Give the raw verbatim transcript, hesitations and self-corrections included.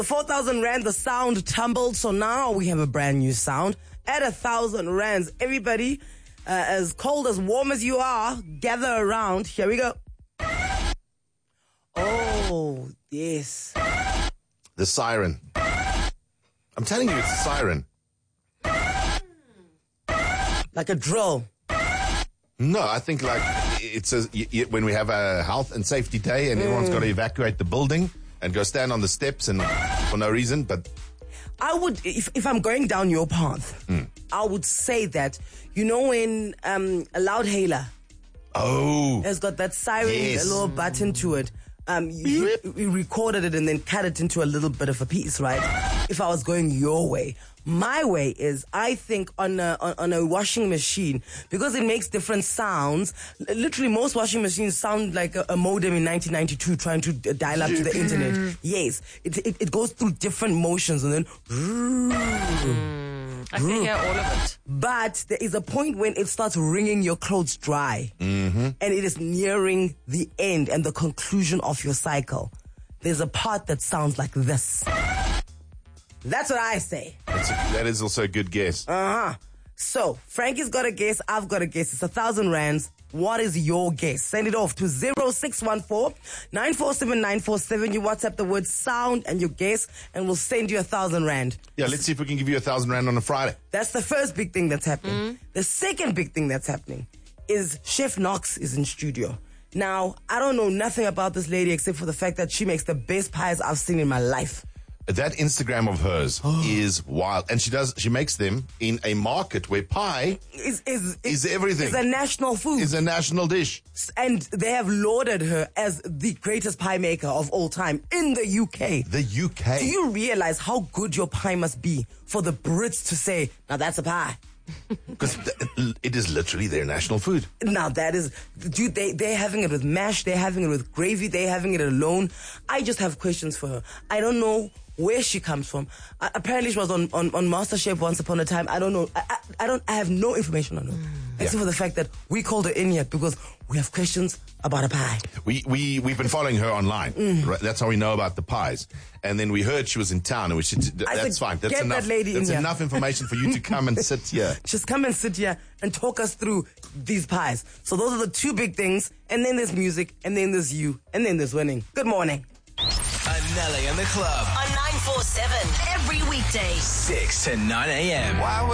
four thousand rand, the sound tumbled, so now we have a brand new sound. At a thousand rands, everybody, uh, as cold, as warm as you are, gather around. Here we go. Oh, yes. The siren. I'm telling you, it's a siren. Like a drill. No, I think like it's a, y- y- when we have a health and safety day and mm. everyone's got to evacuate the building and go stand on the steps and for no reason, but... I would, if, if I'm going down your path, mm. I would say that, you know when um, a loud hailer oh, has got that siren, yes. a little button to it. Um, you, you recorded it and then cut it into a little bit of a piece, right? If I was going your way. My way is, I think, on a, on, on a washing machine, because it makes different sounds. Literally, most washing machines sound like a, a modem in nineteen ninety-two trying to dial up to the internet. Yes, it, it, it goes through different motions and then... I can hear all of it. But there is a point when it starts wringing your clothes dry. Mm-hmm. And it is nearing the end and the conclusion of your cycle. There's a part that sounds like this. That's what I say. That's a, that is also a good guess. Uh-huh. So, Frankie's got a guess, I've got a guess. It's a thousand rands. What is your guess? Send it off to zero six one four nine four seven nine four seven. You WhatsApp the word sound and your guess, and we'll send you a thousand rand. Yeah, let's see if we can give you a thousand rand on a Friday. That's the first big thing that's happening. Mm. The second big thing that's happening is Chef Knox is in studio. Now, I don't know nothing about this lady except for the fact that she makes the best pies I've seen in my life. That Instagram of hers is wild. And she does, she makes them in a market where pie is, is, is everything. Is a national food. Is a national dish. And they have lauded her as the greatest pie maker of all time in the U K. The U K. Do you realize how good your pie must be for the Brits to say, now that's a pie? Because it is literally their national food. Now that is, dude, they, they're having it with mash, they're having it with gravy, they're having it alone. I just have questions for her. I don't know where she comes from. Uh, apparently she was on, on, on MasterChef once upon a time. I don't know. I, I, I don't, I have no information on her. Mm. Except yeah. for the fact that we called her in here because we have questions about a pie. We, we, we've been following her online. Mm. Right? That's how we know about the pies. And then we heard she was in town and we said, that's said, fine. That's get enough. That lady that's in enough here. information for you to come and sit here. Just come and sit here and talk us through these pies. So those are the two big things. And then there's music, and then there's you, and then there's winning. Good morning. Anele and the Club on nine four seven every weekday, six to nine a.m. Wow.